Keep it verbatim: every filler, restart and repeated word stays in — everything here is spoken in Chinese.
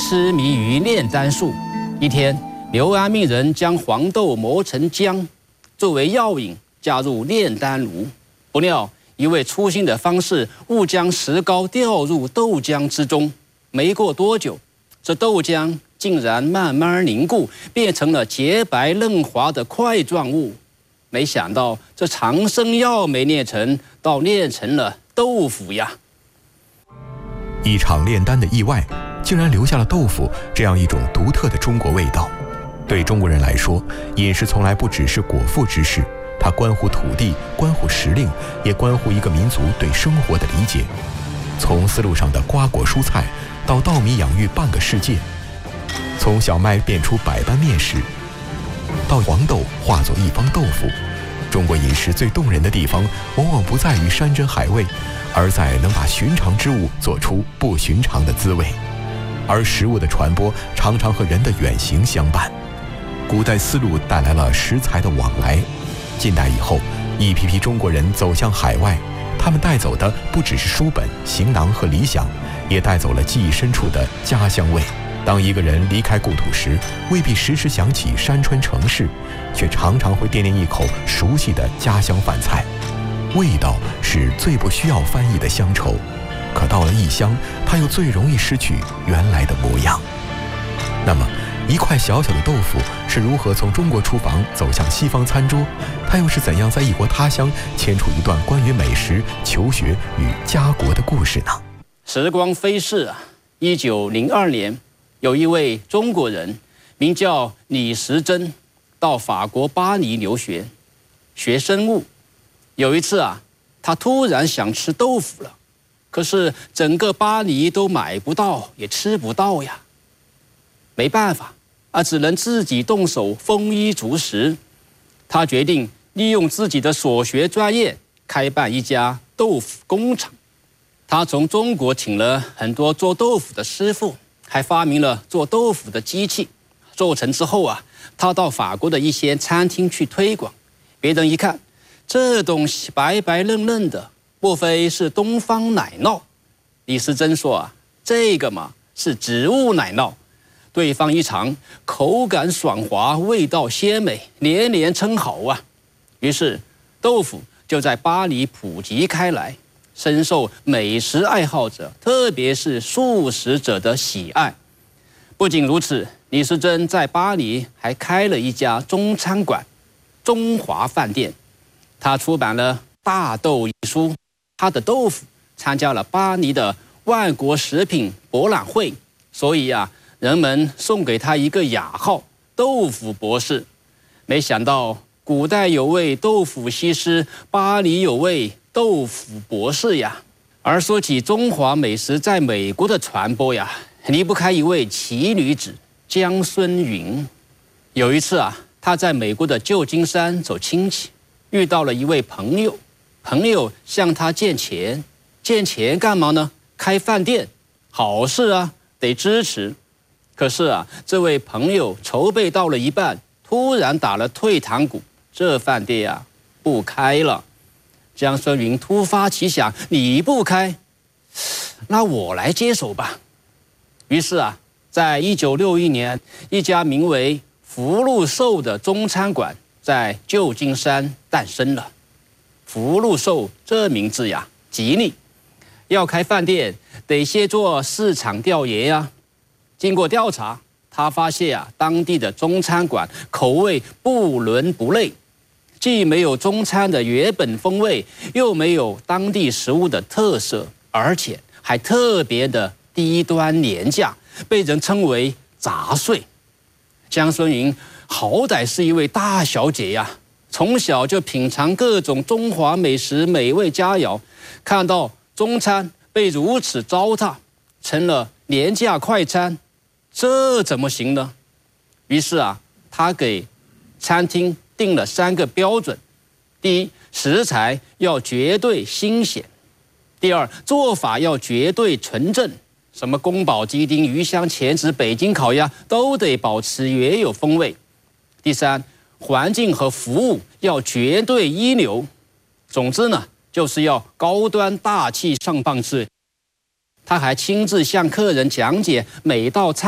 痴迷于炼丹术。一天，刘安命人将黄豆磨成浆，作为药引加入炼丹炉。不料，一位粗心的方士误将石膏掉入豆浆之中，没过多久，这豆浆竟然慢慢凝固，变成了洁白嫩滑的块状物。没想到这长生药没炼成，倒炼成了豆腐呀！ 一场炼丹的意外，竟然留下了豆腐这样一种独特的中国味道。对中国人来说，饮食从来不只是果腹之事，它关乎土地，关乎时令，也关乎一个民族对生活的理解。从丝路上的瓜果蔬菜，到稻米养育半个世界；从小麦变出百般面食，到黄豆化作一方豆腐。中国饮食最动人的地方，往往不在于山珍海味，而在能把寻常之物做出不寻常的滋味。而食物的传播常常和人的远行相伴。古代丝路带来了食材的往来，近代以后，一批批中国人走向海外，他们带走的不只是书本、行囊和理想，也带走了记忆深处的家乡味。当一个人离开故土时，未必时时想起山川城市，却常常会惦念一口熟悉的家乡饭菜。味道是最不需要翻译的乡愁，可到了异乡，它又最容易失去原来的模样。那么，一块小小的豆腐是如何从中国厨房走向西方餐桌？它又是怎样在异国他乡牵出一段关于美食、求学与家国的故事呢？ 时光飞逝啊，一九零二年，有一位中国人名叫李时珍，到法国巴黎留学，学生物。有一次啊，他突然想吃豆腐了，可是整个巴黎都买不到，也吃不到呀。没办法啊，只能自己动手丰衣足食。他决定利用自己的所学专业，开办一家豆腐工厂。他从中国请了很多做豆腐的师傅，还发明了做豆腐的机器。做成之后啊，他到法国的一些餐厅去推广。别人一看，这东西白白嫩嫩的，莫非是东方奶酪？李时珍说啊，这个嘛是植物奶酪。对方一尝，口感爽滑，味道鲜美，连连称好啊。于是豆腐就在巴黎普及开来，深受美食爱好者，特别是素食者的喜爱。不仅如此，李时珍在巴黎还开了一家中餐馆——中华饭店。他出版了《大豆》一书，他的豆腐参加了巴黎的万国食品博览会，所以啊，人们送给他一个雅号“豆腐博士”。没想到古代有位豆腐西施，巴黎有位豆腐博士呀。而说起中华美食在美国的传播呀，离不开一位奇女子江孙云。有一次啊，她在美国的旧金山走亲戚，遇到了一位朋友，朋友向她借钱，借钱干嘛呢？开饭店，好事啊，得支持。可是啊，这位朋友筹备到了一半，突然打了退堂鼓，这饭店啊不开了。江孙云突发奇想，你不开，那我来接手吧。于是啊，在一九六一年，一家名为福禄寿的中餐馆在旧金山诞生了。福禄寿这名字呀，吉利。要开饭店，得先做市场调研呀。经过调查，他发现啊，当地的中餐馆口味不伦不类，既没有中餐的原本风味，又没有当地食物的特色，而且还特别的低端廉价，被人称为杂碎。江孙云好歹是一位大小姐呀，从小就品尝各种中华美食美味佳肴，看到中餐被如此糟蹋，成了廉价快餐，这怎么行呢？于是啊，他给餐厅定了三个标准：第一，食材要绝对新鲜；第二，做法要绝对纯正，什么宫保鸡丁、鱼香茄子、北京烤鸭都得保持原有风味；第三，环境和服务要绝对一流。总之呢，就是要高端大气上档次。他还亲自向客人讲解每道菜